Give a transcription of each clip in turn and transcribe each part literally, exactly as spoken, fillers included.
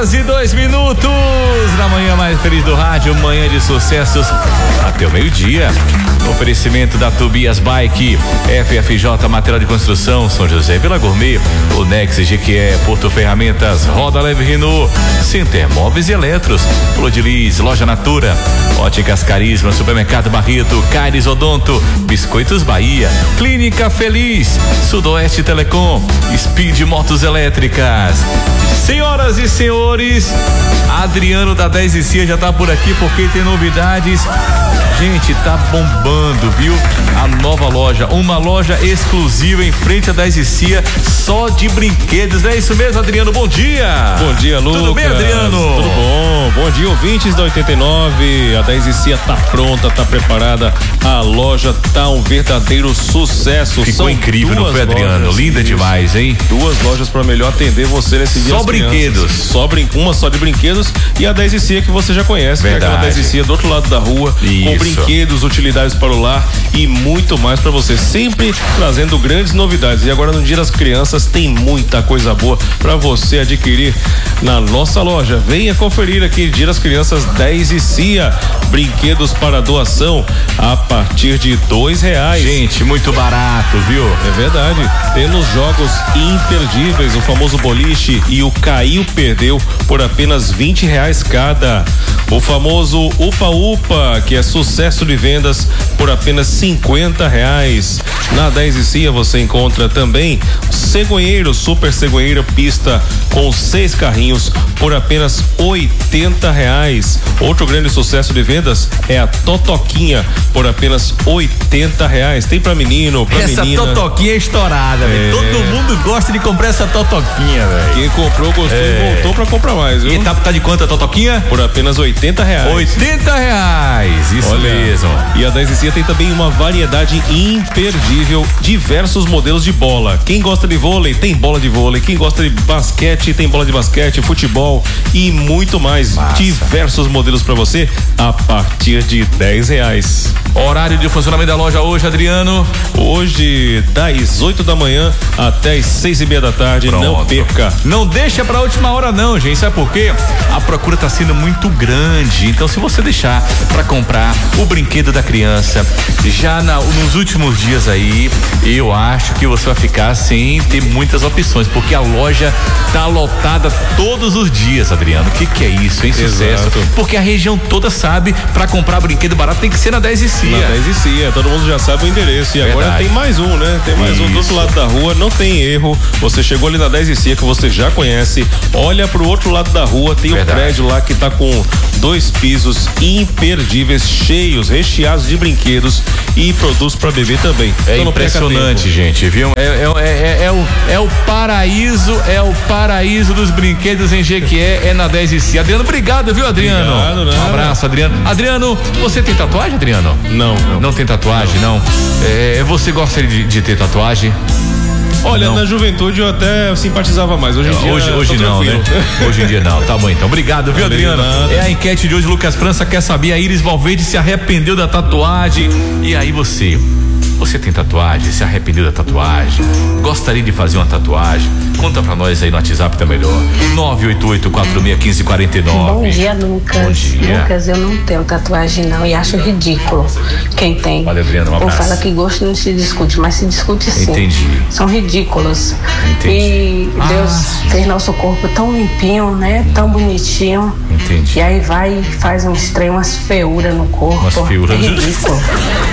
horas e dois minutos na manhã mais feliz do rádio, manhã de sucessos até o meio-dia. Oferecimento da Tobias Bike, F F J Material de Construção, São José, Vila Gourmet, o Nex G Q E, Porto Ferramentas, Roda Leve Renault, Center Móveis e Eletros, Flodilis, Loja Natura, Óticas Carisma, Supermercado Barreto, Caires Odonto, Biscoitos Bahia, Clínica Feliz, Sudoeste Telecom, Speed Motos Elétricas. Senhoras e senhores, Adriano da dez e Cia já tá por aqui porque tem novidades. Gente, tá bombando, viu? A nova loja, uma loja exclusiva em frente à dez e Cia, só de brinquedos, não é isso mesmo, Adriano? Bom dia! Bom dia, Lucas. Tudo bem, Adriano? Tudo bom. Bom dia, ouvintes da oitenta e nove. A dez e Cia tá pronta, tá preparada. A loja tá um verdadeiro sucesso. Ficou São incrível, não foi, Adriano? Lojas, Linda isso. demais, hein? Duas lojas para melhor atender você nesse dia. Só brinquedos. Só brin... Uma só de brinquedos e a dez e Cia que você já conhece. Verdade. Que é aquela dez e Cia do outro lado da rua, Isso. com brinquedos, utilidades para o lar e muito mais para você, sempre trazendo grandes novidades. E agora no Dia das Crianças tem muita coisa boa para você adquirir na nossa loja. Venha conferir aqui, Dia das Crianças dez e Cia, brinquedos para doação a partir de dois reais. Gente, muito barato, viu? É verdade. Temos jogos imperdíveis, o famoso boliche e o caiu perdeu por apenas vinte reais cada. O famoso Upa Upa, que é sucesso de vendas, por apenas cinquenta reais. Na dez e Cia você encontra também cegonheiro, super cegonheiro pista com seis carrinhos por apenas oitenta reais. Outro grande sucesso de vendas é a Totoquinha por apenas oitenta reais. Tem pra menino, pra essa menina. Essa Totoquinha é estourada, velho. É. Todo mundo gosta de comprar essa Totoquinha, velho. Quem comprou gostou É. e voltou pra comprar mais, viu? E tá, tá de quanto a Totoquinha? Por apenas oitenta reais. oitenta reais, isso Olha, mesmo. E a dez e Cia tem também uma variedade imperdível, diversos modelos de bola. Quem gosta de vôlei, tem bola de vôlei. Quem gosta de basquete, tem bola de basquete, futebol e muito mais. Massa. Diversos modelos para você a partir de dez reais. Horário de funcionamento da loja hoje, Adriano? Hoje, das oito da manhã até as seis e meia da tarde. Pronto. Não perca. Não deixa pra última hora não, gente. Sabe por quê? A procura tá sendo muito grande. Então, se você deixar pra comprar o brinquedo da criança já na, nos últimos dias aí, eu acho que você vai ficar sem ter muitas opções, porque a loja tá lotada todos os dias, Adriano. O que que é isso, hein? Sucesso. Exato. Porque a região toda sabe, pra comprar brinquedo barato tem que ser na dez e Cia. Na dez e Cia, todo mundo já sabe o endereço. E Verdade. agora tem mais um, né? Tem mais um do outro lado da rua, não tem erro. Você chegou ali na dez e Cia, que você já conhece, olha pro outro lado da rua, tem Verdade. um prédio lá que tá com dois pisos imperdíveis, cheios, recheados de brinquedos e produtos pra bebê também. É Então não perca impressionante, tempo. gente, viu? É, é, é, é, o, é o paraíso, é o paraíso dos brinquedos em Jequié, é na dez e Cia. Adriano, obrigado, viu, Adriano? Obrigado, nada. Um abraço, Adriano. Adriano, você tem tatuagem, Adriano? Não. Não tem tatuagem, não? É, você gosta de, de ter tatuagem? Olha, Não. na juventude eu até simpatizava mais. Hoje em dia Hoje, tô hoje não, né? tranquilo. Hoje em dia não. Tá bom, então. Obrigado, viu, Valeu, Adriano? nada. É a enquete de hoje. Lucas França quer saber. A Iris Valverde se arrependeu da tatuagem. E aí você? Você tem tatuagem? Se arrependeu da tatuagem? Gostaria de fazer uma tatuagem? Conta pra nós aí no WhatsApp, tá melhor. nove oito oito, quatro seis, um cinco quatro nove. Bom dia, Lucas. Bom dia. Lucas, eu não tenho tatuagem não e acho ridículo quem tem. Valeu, Adriano, um Ou abraço. fala que gosto não se discute, mas se discute sim. Entendi. São ridículos. Entendi. E Deus Ah. fez nosso corpo tão limpinho, né? Tão bonitinho. Entendi. E aí vai e faz um estranho, umas feuras no corpo. Umas feuras. É ridículo.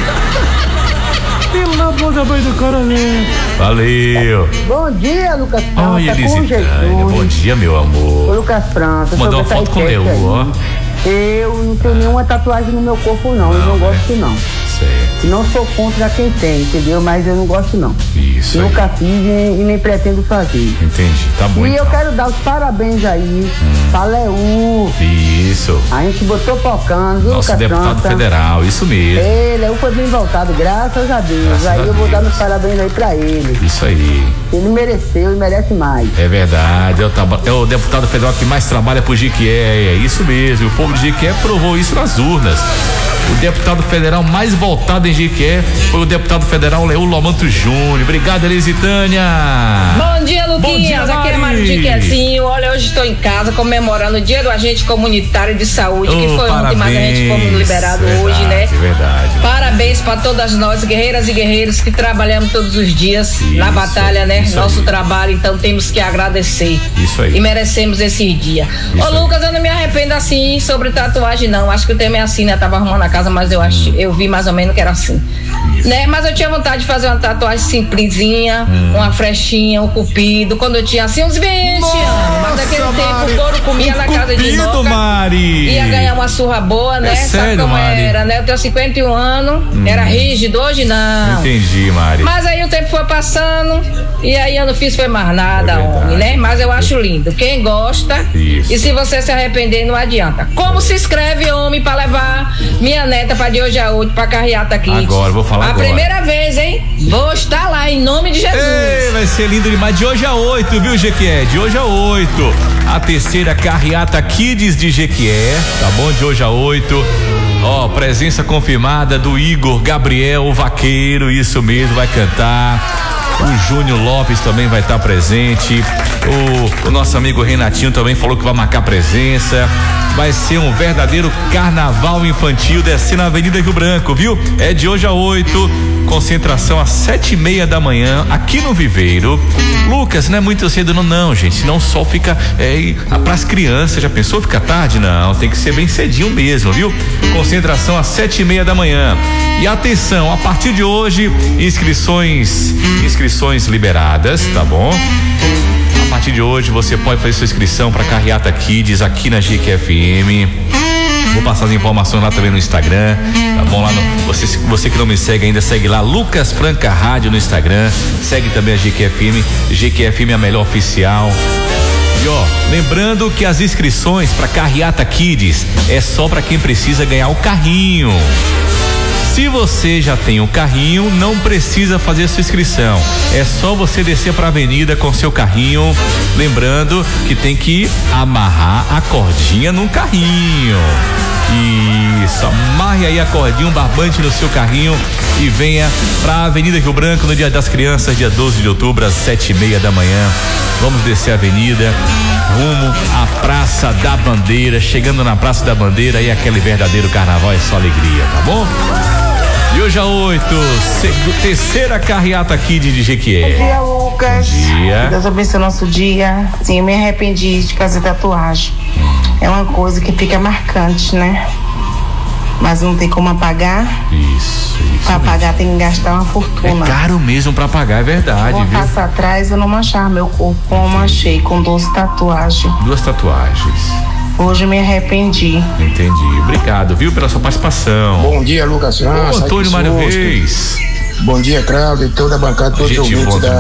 Pelo amor da mãe do coronel. Valeu. Bom dia, Lucas França. Olha, com Elisitânia. Jesus. Bom dia, meu Ô, amor. Lucas França. Mandou uma sobre essa foto com o enquete Leo, aí. ó. Eu não tenho nenhuma tatuagem no meu corpo, não. eu Não, não né? gosto, não. Certo. Não sou contra quem tem, entendeu? Mas eu não gosto, não. Isso aí. Nunca fiz e, e nem pretendo fazer. Entendi. Tá bom, E eu então. quero dar os parabéns aí pra Leu. Isso. A gente botou pocando, viu, Nosso Lucas deputado França? federal, isso mesmo. Ele, Leu foi bem voltado, graças a Deus. Graças aí a eu vou dar Deus. meus parabéns aí pra ele. Isso aí. Ele mereceu e merece mais. É verdade. É o, taba- é o deputado federal que mais trabalha por Jequié. É isso mesmo. O povo de Jequié provou isso nas urnas. O deputado federal mais votado em Jequié foi o deputado federal Leo Lomanto Júnior. Obrigado, Elisitânia. Bom dia, Luquinhas. Bom dia, Aqui é Mari. Mari Jequiézinho. Olha, hoje hoje estou em casa comemorando o Dia do Agente Comunitário de Saúde, oh, que foi ontem, mas a gente fomos liberado verdade, hoje, né? Verdade. Parabéns para todas nós, guerreiras e guerreiros, que trabalhamos todos os dias isso, na batalha, né? Nosso aí. Trabalho, então temos que agradecer. Isso aí. E merecemos esse dia. Isso Ô aí. Lucas, eu não me arrependo assim sobre tatuagem, não. Acho que o tema é assim, né? Eu tava arrumando a casa, mas eu acho, hum. eu vi mais ou menos que era assim. Né? Mas eu tinha vontade de fazer uma tatuagem simplesinha, hum. uma frechinha, um cupido, quando eu tinha assim uns vinte anos. Mas naquele Mari. tempo o couro comia um na casa cupido, de noca. Mari. Ia ganhar uma surra boa, né? É Sabe sério, como Mari? era, né? Eu tenho cinquenta e um anos, hum. era rígido, hoje não. Entendi, Mari. Mas aí o tempo foi passando e aí eu não fiz foi mais nada, é homem, né? Mas eu acho lindo. Quem gosta, isso. E se você se arrepender, não adianta. Como se inscreve, homem, pra levar minha neta pra de hoje a hoje, pra Carreata aqui? Agora, vou falar a agora. Primeira vez, hein? Vou estar lá, em nome de Jesus. Ei, vai ser lindo demais. De hoje a oito, viu, Jequié? De hoje a oito. A terceira Carreata Kids de Jequié, tá bom? De hoje a oito. Ó, oh, presença confirmada do Igor Gabriel, o vaqueiro, isso mesmo, vai cantar. O Júnior Lopes também vai estar presente. O, o nosso amigo Renatinho também falou que vai marcar presença. Vai ser um verdadeiro carnaval infantil descendo a Avenida Rio Branco, viu? É de hoje a oito, concentração às sete e meia da manhã aqui no Viveiro. Lucas, não é muito cedo não, não, gente, senão o sol fica é, pras crianças, já pensou ficar tarde? Não, tem que ser bem cedinho mesmo, viu? Concentração às sete e meia da manhã. E atenção, a partir de hoje, inscrições, inscrições liberadas, tá bom? A partir de hoje você pode fazer sua inscrição para Carreata Kids aqui na G Q F M. Vou passar as informações lá também no Instagram, tá bom? Lá no, você, você que não me segue ainda, segue lá Lucas Franca Rádio no Instagram, segue também a G Q F M, G Q F M é a melhor oficial. E ó, lembrando que as inscrições para Carreata Kids é só para quem precisa ganhar o carrinho. Se você já tem o carrinho, não precisa fazer sua inscrição. É só você descer para a avenida com seu carrinho. Lembrando que tem que amarrar a cordinha no carrinho. Isso, amarre aí a cordinha, um barbante no seu carrinho e venha para a Avenida Rio Branco no Dia das Crianças, dia doze de outubro, às sete e meia da manhã. Vamos descer a avenida rumo à Praça da Bandeira. Chegando na Praça da Bandeira, aí aquele verdadeiro carnaval, é só alegria, tá bom? E hoje a oito, terceira Carreata Kids de Jequié. Bom dia, Lucas. Bom dia. Deus abençoe o nosso dia. Sim, eu me arrependi de fazer tatuagem. É uma coisa que fica marcante, né? Mas não tem como apagar. Isso, isso. Pra apagar tem que gastar uma fortuna. É caro mesmo pra pagar, é verdade, Uma viu? passa atrás eu não manchar meu corpo como eu manchei, com doze tatuagens. Duas tatuagens. Hoje me arrependi. Entendi. Obrigado, viu, pela sua participação. Bom dia, Lucas França. Ô, Antônio Mário Reis. Bom dia, Cláudio, e toda a bancada, todos os ouvintes da